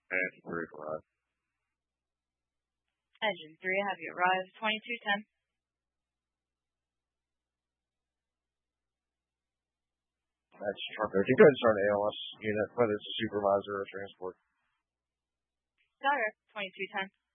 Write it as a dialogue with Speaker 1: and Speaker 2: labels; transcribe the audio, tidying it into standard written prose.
Speaker 1: Engine 3 arrived.
Speaker 2: Engine 3, have you arrived? 2210.
Speaker 1: That's Charter. You can go ahead and start an ALS unit, whether it's a supervisor or a transport.
Speaker 2: Starter, 2210.